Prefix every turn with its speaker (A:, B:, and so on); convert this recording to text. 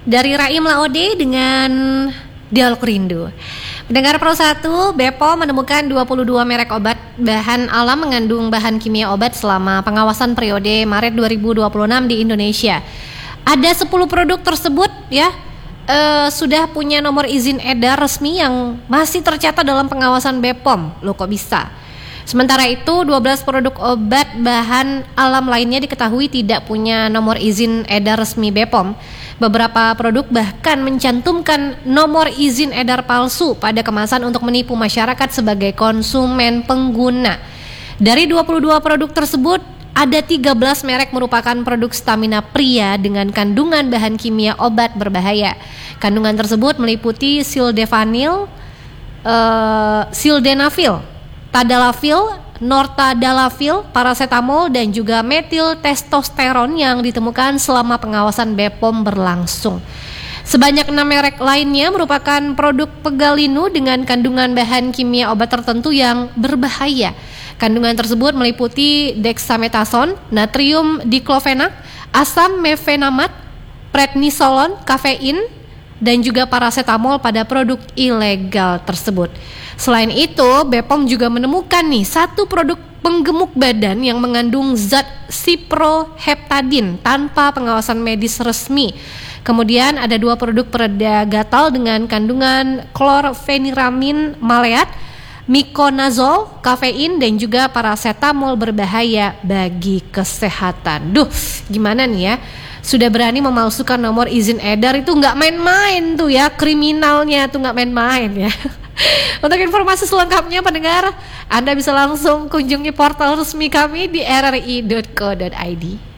A: dari Raim Laode dengan Dialog Rindu. Pendengar Pro 1, BPOM menemukan 22 merek obat bahan alam mengandung bahan kimia obat selama pengawasan periode Maret 2026 di Indonesia. Ada 10 produk tersebut ya sudah punya nomor izin edar resmi yang masih tercatat dalam pengawasan BPOM. Loh kok bisa? Sementara itu 12 produk obat bahan alam lainnya diketahui tidak punya nomor izin edar resmi BPOM. Beberapa produk bahkan mencantumkan nomor izin edar palsu pada kemasan untuk menipu masyarakat sebagai konsumen pengguna. Dari 22 produk tersebut, ada 13 merek merupakan produk stamina pria dengan kandungan bahan kimia obat berbahaya. Kandungan tersebut meliputi sildenafil, tadalafil, nortadalafil, paracetamol, dan juga metil testosteron yang ditemukan selama pengawasan BPOM berlangsung. Sebanyak 6 merek lainnya merupakan produk pegalinu dengan kandungan bahan kimia obat tertentu yang berbahaya. Kandungan tersebut meliputi dexamethasone, natrium diklofenak, asam mefenamat, prednisolon, kafein, dan juga paracetamol pada produk ilegal tersebut. Selain itu, BPOM juga menemukan satu produk penggemuk badan yang mengandung zat siproheptadin tanpa pengawasan medis resmi. Kemudian ada 2 produk pereda gatal dengan kandungan klorfeniramin maleat, mikonazol, kafein, dan juga paracetamol berbahaya bagi kesehatan. Gimana nih ya? Sudah berani memalsukan nomor izin edar itu nggak main-main tuh ya, kriminalnya tuh nggak main-main ya. Untuk informasi selengkapnya pendengar, Anda bisa langsung kunjungi portal resmi kami di rri.co.id.